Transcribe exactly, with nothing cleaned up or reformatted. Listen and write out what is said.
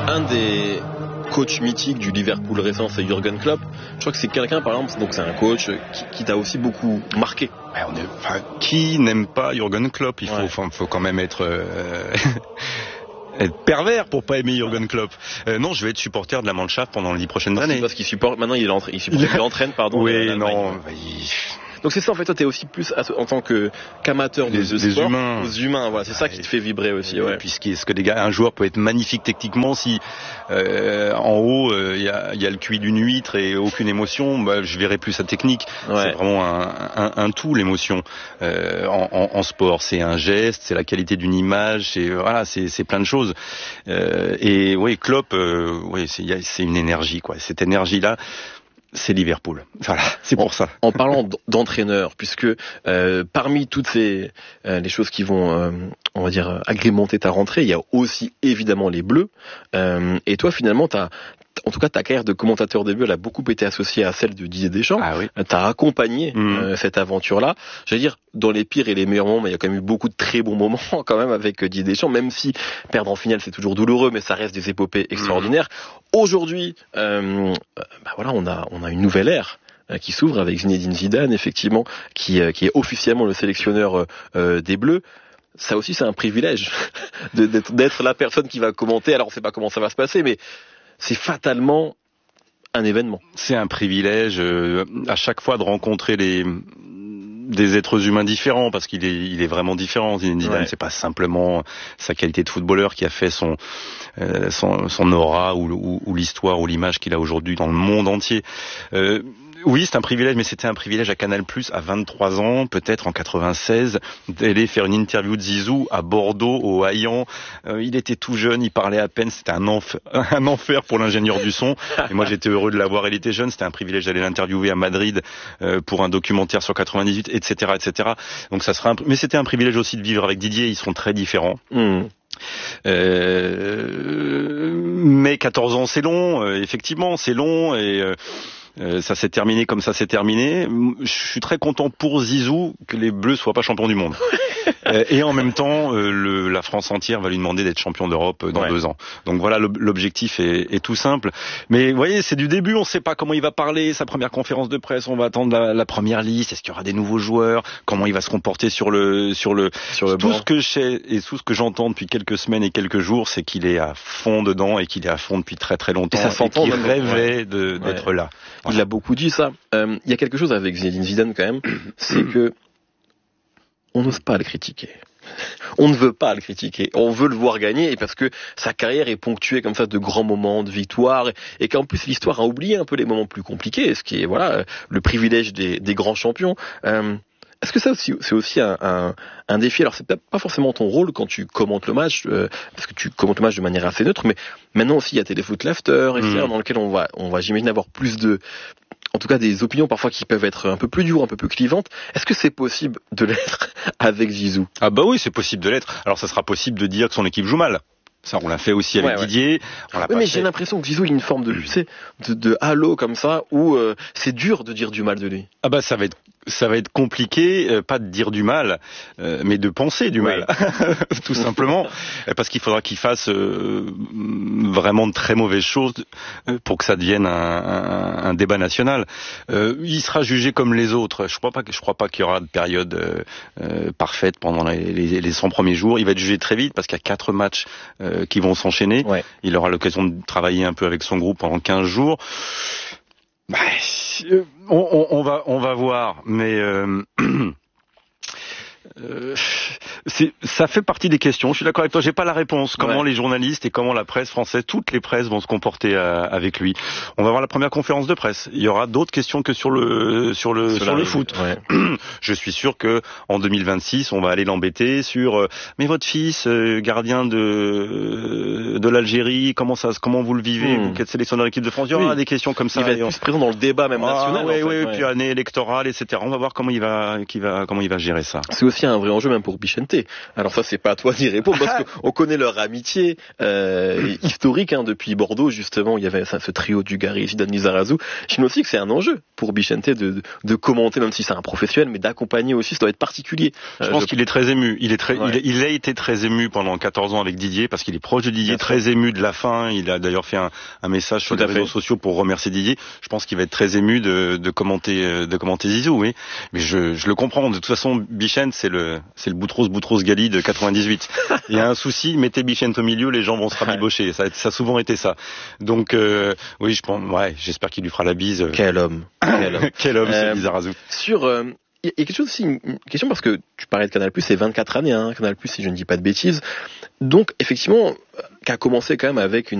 un des coachs mythiques du Liverpool récent, c'est Jürgen Klopp. Je crois que c'est quelqu'un, par exemple, donc c'est un coach qui, qui t'a aussi beaucoup marqué. Ouais, on est, enfin, qui n'aime pas Jürgen Klopp? Il faut, ouais. enfin, faut quand même être... Euh... être pervers pour pas aimer Jürgen Klopp. Euh, non, je vais être supporter de la Mannschaft pendant les dix prochaines parce années. Parce qu'il supporte, maintenant il, entra... il, supporte... il entraîne, pardon. Oui, non. Il... Donc c'est ça en fait, toi t'es aussi plus en tant que qu'amateur de, de des sport, humains. aux humains, voilà, c'est ça qui te fait vibrer aussi. Ouais. Puisqu'il ce que des gars, un joueur peut être magnifique techniquement si euh, en haut il euh, y, a, y a le Q I d'une huître et aucune émotion, bah, je verrai plus sa technique. Ouais. C'est vraiment un, un, un tout l'émotion euh, en, en, en sport. C'est un geste, c'est la qualité d'une image, c'est voilà, c'est, c'est plein de choses. Euh, et oui, Klopp, euh, oui, c'est, c'est une énergie quoi. Cette énergie là. C'est Liverpool. Voilà, c'est pour en, ça. En parlant d'entraîneur, puisque euh, parmi toutes ces euh, les choses qui vont, euh, on va dire, agrémenter ta rentrée, il y a aussi évidemment les Bleus. Euh, et toi, finalement, t'as, en tout cas, ta carrière de commentateur des Bleus, elle a beaucoup été associée à celle de Didier Deschamps. Ah oui. T'as accompagné mmh. euh, cette aventure-là. J'allais dire, dans les pires et les meilleurs moments, il y a quand même eu beaucoup de très bons moments quand même avec Didier Deschamps, même si perdre en finale c'est toujours douloureux, mais ça reste des épopées extraordinaires. Mmh. Aujourd'hui, euh, bah voilà, on a on a une nouvelle ère qui s'ouvre avec Zinedine Zidane, effectivement, qui qui est officiellement le sélectionneur euh, des Bleus. Ça aussi, c'est un privilège de, d'être, d'être la personne qui va commenter. Alors, on ne sait pas comment ça va se passer, mais c'est fatalement un événement. C'est un privilège euh, à chaque fois de rencontrer les des êtres humains différents, parce qu'il est il est vraiment différent. Zinedine Zidane, ouais. C'est pas simplement sa qualité de footballeur qui a fait son euh, son, son aura ou, ou, ou l'histoire ou l'image qu'il a aujourd'hui dans le monde entier. Euh, Oui, c'est un privilège, mais c'était un privilège à Canal+, à vingt-trois ans, peut-être en quatre-vingt-seize, d'aller faire une interview de Zizou à Bordeaux, au Haillan. Euh, il était tout jeune, il parlait à peine, c'était un enfer, un enfer pour l'ingénieur du son. Et moi, j'étais heureux de l'avoir. Il était jeune, c'était un privilège d'aller l'interviewer à Madrid euh, pour un documentaire sur quatre-vingt-dix-huit, et cetera, et cetera. Donc ça sera un... Mais c'était un privilège aussi de vivre avec Didier, ils seront très différents. Mmh. Euh... Mais quatorze ans, c'est long, euh, effectivement, c'est long, et... Euh... Euh, ça s'est terminé comme ça s'est terminé. Je suis très content pour Zizou que les Bleus soient pas champions du monde. euh, et en même temps, euh, le, la France entière va lui demander d'être champion d'Europe dans ouais. deux ans. Donc voilà, l'objectif est, est tout simple. Mais vous voyez, c'est du début, on ne sait pas comment il va parler. Sa première conférence de presse, on va attendre la, la première liste. Est-ce qu'il y aura des nouveaux joueurs? Comment il va se comporter sur le sur le sur le tout banc. Ce que je sais et tout ce que j'entends depuis quelques semaines et quelques jours, c'est qu'il est à fond dedans et qu'il est à fond depuis très très longtemps. Et, ça s'entend, et qu'il rêvait ouais. de, d'être ouais. là. Il voilà. a beaucoup dit ça. Euh, il y a quelque chose avec Zinedine Zidane quand même, c'est que on n'ose pas le critiquer. On ne veut pas le critiquer. On veut le voir gagner, et parce que sa carrière est ponctuée comme ça de grands moments de victoire, et qu'en plus l'histoire a oublié un peu les moments plus compliqués, ce qui est voilà le privilège des, des grands champions. Euh, Est-ce que ça aussi, c'est aussi un, un, un défi? Alors c'est peut-être pas forcément ton rôle quand tu commentes le match, euh, parce que tu commentes le match de manière assez neutre, mais maintenant aussi il y a Téléfoot Laughter, et cetera, mmh. dans lequel on va, on va j'imagine avoir plus de, en tout cas des opinions parfois qui peuvent être un peu plus dures, un peu plus clivantes. Est-ce que c'est possible de l'être avec Zizou? Ah bah oui, c'est possible de l'être. Alors ça sera possible de dire que son équipe joue mal. Ça, on l'a fait aussi avec ouais, Didier. Ouais. On l'a oui, pas mais fait. J'ai l'impression que Zizou, il a une forme de, tu sais, de, de halo comme ça, où euh, c'est dur de dire du mal de lui. Ah bah ça va être, ça va être compliqué, euh, pas de dire du mal, euh, mais de penser du oui. mal, tout simplement, parce qu'il faudra qu'il fasse euh, vraiment de très mauvaises choses pour que ça devienne un, un, un débat national. Euh, il sera jugé comme les autres. Je crois pas que, je crois pas qu'il y aura de période euh, euh, parfaite pendant les, les, les cent premiers jours. Il va être jugé très vite parce qu'il y a quatre matchs. Euh, qui vont s'enchaîner. Ouais. Il aura l'occasion de travailler un peu avec son groupe pendant quinze jours. Bah, on, on, on va, on va voir, mais euh, euh, c'est, ça fait partie des questions. Je suis d'accord avec toi. J'ai pas la réponse. Comment ouais. les journalistes et comment la presse française, toutes les presses vont se comporter euh, avec lui. On va voir la première conférence de presse. Il y aura d'autres questions que sur le sur le sur, sur le foot. Ouais. Je suis sûr que en deux mille vingt-six, on va aller l'embêter sur euh, mais votre fils euh, gardien de euh, de l'Algérie, comment ça, comment vous le vivez, mmh. vous qui êtes sélectionneur d'équipe de France. Il y aura oui. des questions comme ça. Il va être plus présent dans le débat même ah, national. Oui, en fait, oui, ouais. puis année électorale, et cetera. On va voir comment il va, qui va, comment il va gérer ça. C'est aussi un vrai enjeu même pour Bichente, Bichente. Alors ça, c'est pas à toi d'y répondre parce qu'on connaît leur amitié euh, historique hein, depuis Bordeaux justement. Il y avait ça, ce trio Dugarry, Zidane, Lizarazu. J'imagine aussi que c'est un enjeu pour Bichente de, de, de commenter, même si c'est un professionnel, mais d'accompagner aussi. Ça doit être particulier. Je euh, pense je... qu'il est très ému. Il est très, ouais. il, il a été très ému pendant quatorze ans avec Didier parce qu'il est proche de Didier, Bien très sûr. ému de la fin. Il a d'ailleurs fait un, un message sur Tout les réseaux fait. sociaux pour remercier Didier. Je pense qu'il va être très ému de, de commenter, de commenter Zizou, oui. Mais je, je le comprends. De toute façon, Bichente, c'est le, c'est le Boutros Boutros Ghali de quatre-vingt-dix-huit. Il y a un souci, mettez Bichente au milieu, les gens vont se rabibocher. Ça, ça a souvent été ça. Donc, euh, oui, je pense, ouais, j'espère qu'il lui fera la bise. Quel homme. Quel homme. Quel homme, euh, c'est Lizarazu. Sur, euh, il y a quelque chose aussi, une question parce que tu parlais de Canal+, c'est vingt-quatre années, hein, Canal+, si je ne dis pas de bêtises. Donc, effectivement, qui a commencé quand même avec une